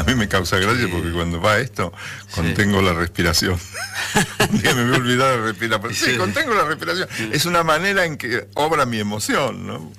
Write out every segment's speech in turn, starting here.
mí me causa gracia porque cuando va esto, contengo la respiración. Un día me voy a olvidar de respirar, pero sí, contengo la respiración. Es una manera en que obra mi emoción, ¿no?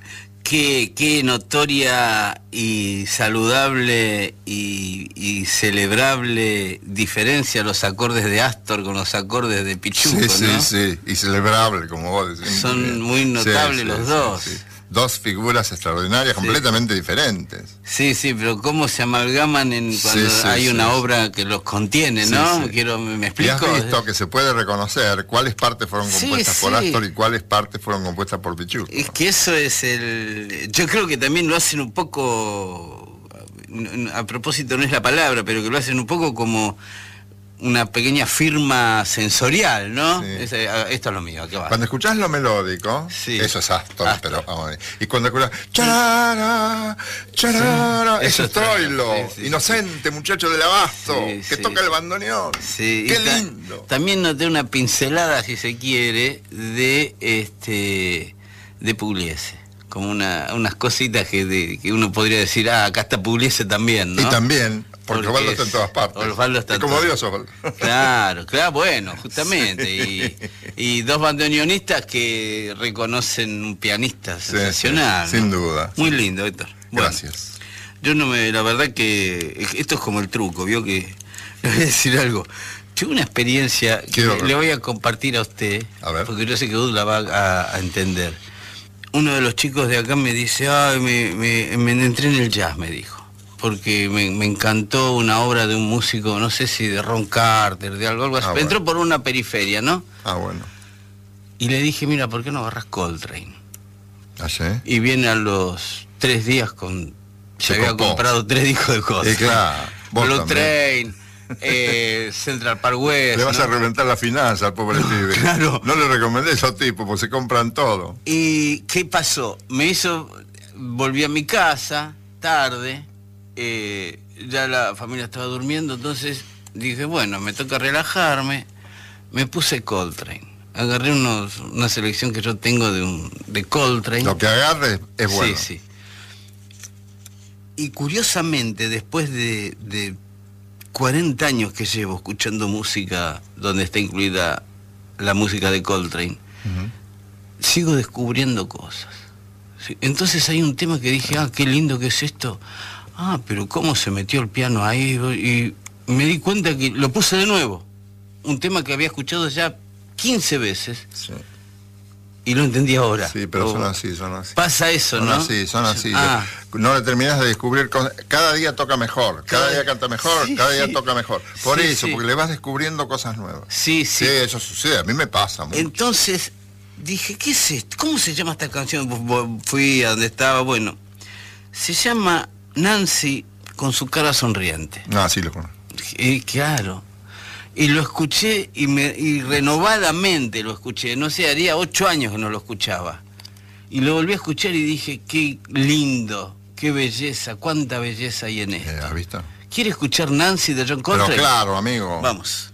Qué notoria y saludable y celebrable diferencia los acordes de Astor con los acordes de Pichuco, ¿no? Sí, y celebrable, como vos decís. Son muy notables los dos. Sí. Dos figuras extraordinarias, completamente diferentes. Sí, pero cómo se amalgaman cuando hay una obra que los contiene, ¿no? ¿Me explico? Y has visto que se puede reconocer cuáles partes fueron compuestas por Astor y cuáles partes fueron compuestas por Pichuco. Es que eso es yo creo que también lo hacen un poco, a propósito no es la palabra, pero que lo hacen un poco como una pequeña firma sensorial, ¿no? Sí. Esto es lo mío, ¿qué va? Cuando escuchás lo melódico, eso es Astor. Pero y cuando escuchás charara, eso es Troilo, inocente muchacho del abasto, que toca el bandoneón. Sí, qué lindo. También noté una pincelada, si se quiere, de Pugliese, como unas cositas que uno podría decir, acá está Pugliese también, ¿no? Y también. Porque Osvaldo está en todas partes. Osvaldo está como Dios, Osvaldo. Claro, bueno, justamente. Y dos bandoneonistas que reconocen un pianista sensacional. Sin duda. Muy lindo, Héctor. Gracias. Yo la verdad que esto es como el truco, vio que le voy a decir algo. Tuve una experiencia que le voy a compartir a usted, porque yo sé que usted la va a entender. Uno de los chicos de acá me dice, me entré en el jazz, me dijo. Porque me encantó una obra de un músico, no sé si de Ron Carter, de algo así. Entró por una periferia, ¿no? Bueno. Y le dije, mira, ¿por qué no agarras Coltrane? ¿Sí? Y viene a los 3 días se había comprado 3 discos de Coltrane. Claro. Blue Train, Central Park West. Le vas a reventar la finanza al pobre pibe. Claro. No le recomendé a esos tipos, porque se compran todo. ¿Y qué pasó? Volví a mi casa, tarde. Ya la familia estaba durmiendo, entonces dije, bueno, me toca relajarme, me puse Coltrane, agarré una selección que yo tengo de Coltrane. Lo que agarre es bueno. Sí. Y curiosamente, después de 40 años que llevo escuchando música donde está incluida la música de Coltrane, sigo descubriendo cosas. Sí. Entonces hay un tema que dije, qué lindo que es esto. Pero cómo se metió el piano ahí, y me di cuenta que lo puse de nuevo. Un tema que había escuchado ya 15 veces. Sí. Y lo entendí ahora. Sí, pero son así. Pasa eso, son ¿no? Son así. No le terminás de descubrir cada día toca mejor, cada día canta mejor, cada día toca mejor. Por eso, porque le vas descubriendo cosas nuevas. Sí, eso sucede, a mí me pasa mucho. Entonces, dije, ¿qué es esto? ¿Cómo se llama esta canción? Fui a donde estaba, bueno. Se llama Nancy con su cara sonriente. Sí lo conozco. Claro. Y lo escuché y renovadamente lo escuché. No sé, haría 8 años que no lo escuchaba. Y lo volví a escuchar y dije, qué lindo, qué belleza, cuánta belleza hay en esto. ¿Has visto? ¿Quiere escuchar Nancy de John Coltrane? Pero claro, amigo. Vamos.